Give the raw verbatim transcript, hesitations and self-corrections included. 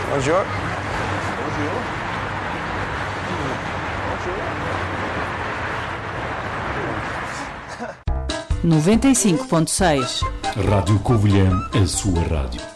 Bonjour. noventa e cinco ponto seis Rádio Covilhã, a sua rádio.